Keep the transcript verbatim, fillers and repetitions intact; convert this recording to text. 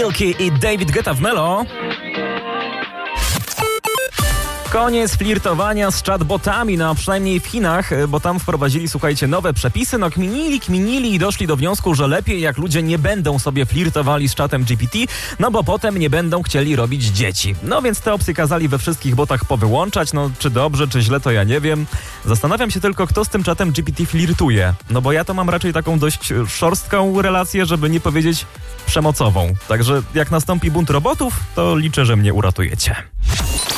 Milky i David Guetta w Melo. Koniec flirtowania z chatbotami, no przynajmniej w Chinach, bo tam wprowadzili, słuchajcie, nowe przepisy. No kminili, kminili i doszli do wniosku, że lepiej jak ludzie nie będą sobie flirtowali z czatem G P T, no bo potem nie będą chcieli robić dzieci. No więc te opcje kazali we wszystkich botach powyłączać, no czy dobrze, czy źle, to ja nie wiem. Zastanawiam się tylko, kto z tym czatem G P T flirtuje, no bo ja to mam raczej taką dość szorstką relację, żeby nie powiedzieć przemocową. Także jak nastąpi bunt robotów, to liczę, że mnie uratujecie.